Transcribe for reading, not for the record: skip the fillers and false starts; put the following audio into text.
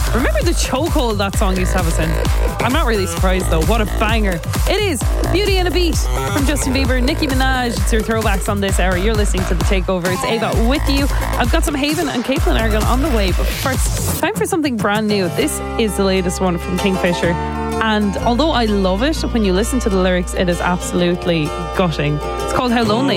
Remember the chokehold that song used to have us in? I'm not really surprised though. What a banger. It is Beauty and a Beat from Justin Bieber, Nicki Minaj. It's your throwbacks on this hour. You're listening to The Takeover. It's Ava with you. I've got some Haven and Caitlin Argon on the way. But first, time for something brand new. This is the latest one from Kingfisher. And although I love it, when you listen to the lyrics, it is absolutely gutting. It's called How Lonely.